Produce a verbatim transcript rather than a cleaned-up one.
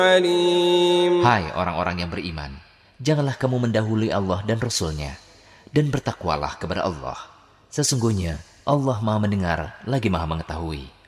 عليم. Hai orang-orang yang beriman, janganlah kamu mendahului Allah dan Rasul-Nya, dan bertakwalah kepada Allah. Sesungguhnya Allah Maha mendengar lagi Maha mengetahui.